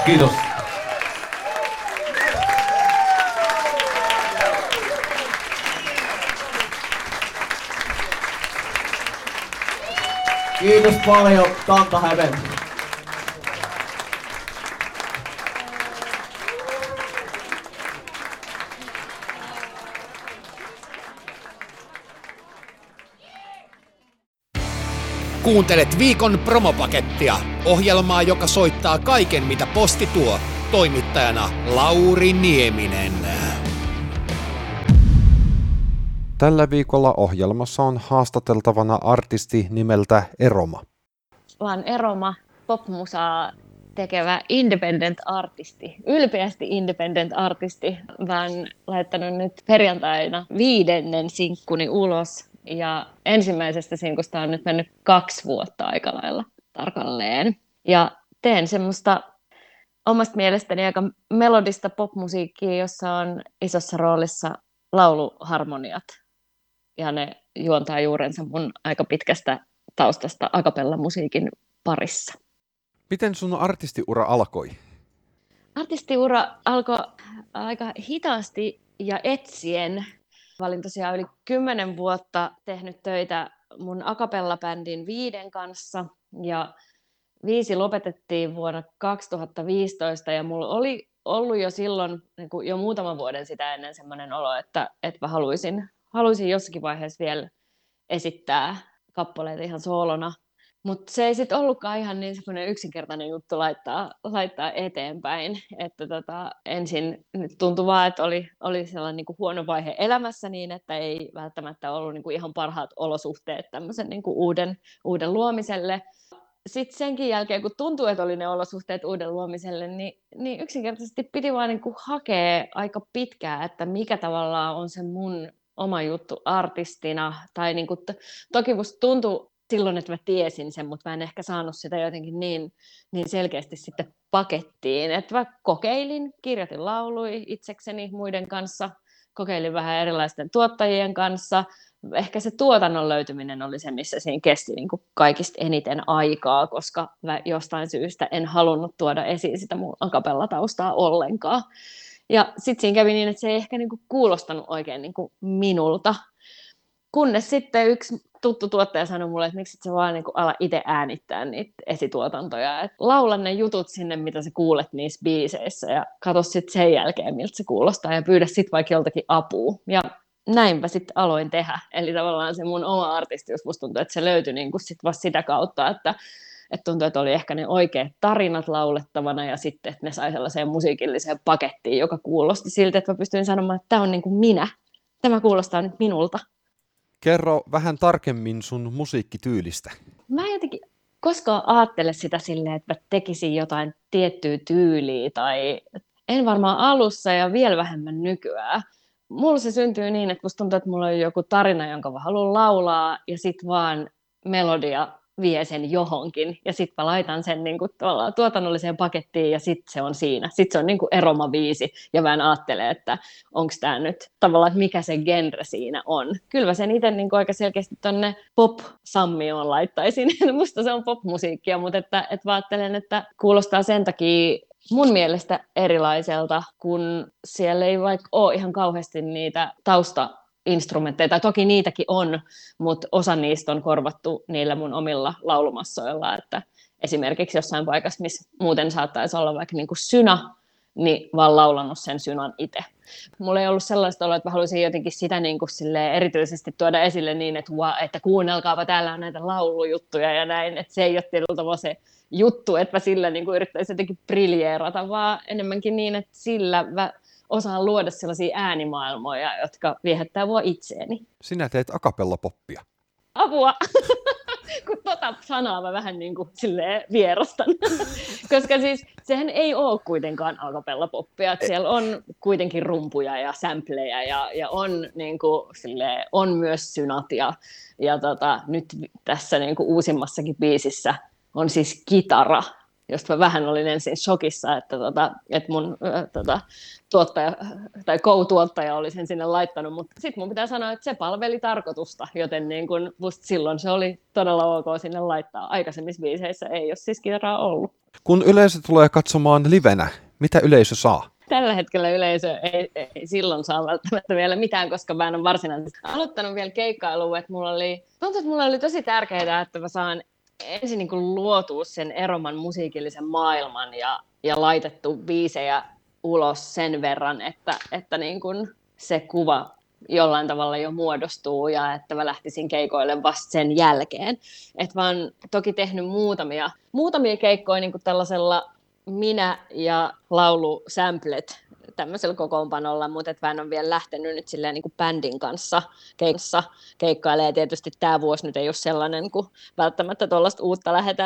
Kiitos. Kiitos paljon Kantahäme. Kuuntelet viikon promopakettia, ohjelmaa, joka soittaa kaiken, mitä posti tuo. Toimittajana Lauri Nieminen. Tällä viikolla ohjelmassa on haastateltavana artisti nimeltä Eroma. Vaan Eroma, popmusaa tekevä independent artisti, ylpeästi independent artisti, vaan laittanut nyt perjantaina 5. sinkkuni ulos. Ja ensimmäisestä sinkusta on nyt mennyt 2 vuotta aika lailla tarkalleen. Ja teen semmoista omasta mielestäni aika melodista popmusiikkia, jossa on isossa roolissa lauluharmoniat. Ja ne juontaa juurensa mun aika pitkästä taustasta a cappella musiikin parissa. Miten sun artistiura alkoi? Artistiura alkoi aika hitaasti ja etsien. Olin tosiaan yli 10 vuotta tehnyt töitä mun a cappella-bändin Viiden kanssa. Ja 5 lopetettiin vuonna 2015 ja mulla oli ollut jo silloin, niin kuin jo muutaman vuoden sitä ennen semmoinen olo, että mä haluaisin jossakin vaiheessa vielä esittää kappaleita ihan soolona. Mutta se ei sitten ollutkaan ihan niin semmoinen yksinkertainen juttu laittaa eteenpäin. Että ensin nyt tuntui vaan, että oli sellainen niin kuin huono vaihe elämässä niin, että ei välttämättä ollut niin kuin ihan parhaat olosuhteet tämmöisen niin kuin uuden luomiselle. Sitten senkin jälkeen, kun tuntui, että oli ne olosuhteet uuden luomiselle, niin yksinkertaisesti piti vaan niin kuin hakea aika pitkään, että mikä tavallaan on se mun oma juttu artistina. Tai niin kuin toki musta tuntui silloin, että mä tiesin sen, mutta mä en ehkä saanut sitä jotenkin niin selkeästi sitten pakettiin. Että mä kokeilin, kirjoitin lauluja itsekseni muiden kanssa, kokeilin vähän erilaisten tuottajien kanssa. Ehkä se tuotannon löytyminen oli se, missä siinä kesti niin kuin kaikista eniten aikaa, koska mä jostain syystä en halunnut tuoda esiin sitä mun a cappella-taustaa ollenkaan. Ja sitten siinä kävi niin, että se ei ehkä niin kuin kuulostanut oikein niin kuin minulta. Kunnes sitten yksi tuttu tuottaja sanoi mulle, että miksi et sä vaan niin kuin ala itse äänittää niitä esituotantoja. Et laula ne jutut sinne, mitä sä kuulet niissä biiseissä ja katso sitten sen jälkeen, miltä se kuulostaa ja pyydä sitten vaikka joltakin apua. Ja näinpä sitten aloin tehdä. Eli tavallaan se mun oma artistius musta tuntui, että se löytyi niin kuin sit vasta sitä kautta, että tuntui, että oli ehkä ne oikeat tarinat laulettavana ja sitten, että ne sai sellaiseen musiikilliseen pakettiin, joka kuulosti siltä, että mä pystyin sanomaan, että tämä on niin kuin minä. Tämä kuulostaa nyt minulta. Kerro vähän tarkemmin sun musiikkityylistä. Mä en jotenkin koskaan ajattele sitä silleen, että mä tekisin jotain tiettyä tyyliä tai en varmaan alussa ja vielä vähemmän nykyään. Mulla se syntyy niin, että musta tuntuu, että mulla on joku tarina, jonka mä haluan laulaa ja sit vaan melodia vie sen johonkin ja sit mä laitan sen niin kuin tuotannolliseen pakettiin ja sit se on siinä. Sit se on niin kuin Eroma-biisi ja mä en ajattele, että onko tää nyt tavallaan, että mikä se genre siinä on. Kyllä mä sen itse niin kuin aika selkeästi tonne pop-sammioon laittaisin. Musta se on popmusiikkia, mutta että mä ajattelen, että kuulostaa sen takia mun mielestä erilaiselta, kun siellä ei vaikka ole ihan kauheasti niitä taustainstrumentteja, tai toki niitäkin on, mutta osa niistä on korvattu niillä mun omilla laulumassoilla, että esimerkiksi jossain paikassa, missä muuten saattaisi olla vaikka niin kuin synä, niin vaan laulannut sen synan itse. Mulla ei ollut sellaista oloa, että mä haluaisin jotenkin sitä niin kuin erityisesti tuoda esille niin, että kuunnelkaapa, täällä on näitä laulujuttuja ja näin, että se ei ole tietyllä tavalla se juttu, että mä sillä niin kuin yrittäisin jotenkin briljeerata, vaan enemmänkin niin, että sillä mä osaan luoda sellaisia äänimaailmoja, jotka viehättää mua itseeni. Sinä teet a cappella-poppia. Apua! Kun sanaa mä vähän niin kuin silleen vierastan. Koska siis sehän ei ole kuitenkaan a cappella-poppia. Siellä on kuitenkin rumpuja ja samplejä ja on, niin kuin, silleen, on myös synat. Ja nyt tässä niin kuin uusimmassakin biisissä on siis kitara. Just mä vähän olin ensin shokissa, että mun tuottaja tai co-tuottaja oli sen sinne laittanut, mutta sitten mun pitää sanoa, että se palveli tarkoitusta, joten niin kun musta silloin se oli todella ok sinne laittaa. Aikaisemmissa biiseissä ei ole siis kitaraa ollut. Kun yleisö tulee katsomaan livenä, mitä yleisö saa? Tällä hetkellä yleisö ei silloin saa välttämättä vielä mitään, koska mä en ole varsinaisesti aloittanut vielä keikkailua. Tuntuu, että mulla oli tosi tärkeää, että mä saan ensin niin kuin luotua sen Eroman musiikillisen maailman ja laitettu biisejä ulos sen verran, että niin kuin se kuva jollain tavalla jo muodostuu ja että mä lähtisin keikoille vasta sen jälkeen. Et mä oon toki tehnyt muutamia keikkoja niin kuin tällaisella minä ja laulusämplet tämmöisellä kokoonpanolla, mutta mä en ole vielä lähtenyt nyt silleen niin kuin bändin kanssa keikkailemaan. Ja tietysti tämä vuosi nyt ei ole sellainen, kun välttämättä tuollaista uutta lähdetään